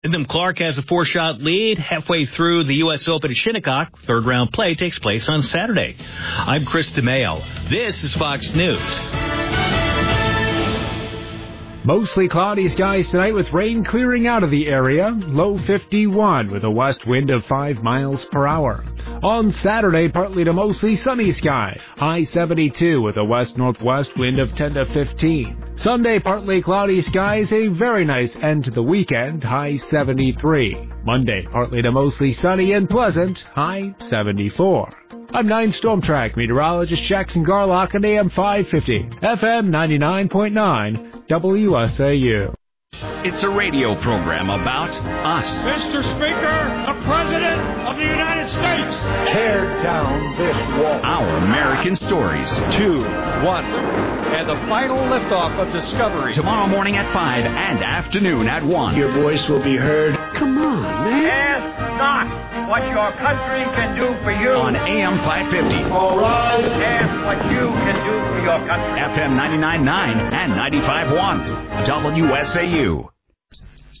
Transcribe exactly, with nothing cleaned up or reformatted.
Wyndham Clark has a four-shot lead halfway through the U S Open at Shinnecock. Third-round play takes place on Saturday. I'm Chris DeMayo. This is Fox News. Mostly cloudy skies tonight with rain clearing out of the area. Low fifty-one with a west wind of five miles per hour. On Saturday, partly to mostly sunny sky. High seventy-two with a west-northwest wind of ten to fifteen. Sunday, partly cloudy skies, a very nice end to the weekend. High seventy-three. Monday, partly to mostly sunny and pleasant. High seventy-four. I'm nine Storm Track meteorologist Jackson Garlock on A M five fifty, F M ninety-nine point nine, W S A U. It's a radio program about us. Mister Speaker, the President of the United States. Tear down this wall. Our American stories. Two, one, and the final liftoff of Discovery. Tomorrow morning at five and afternoon at one. Your voice will be heard. Come on, man. Ask not what your country can do for you. On A M five fifty. All right. Ask what you can do for your country. F M ninety-nine point nine and ninety-five point one. W S A U.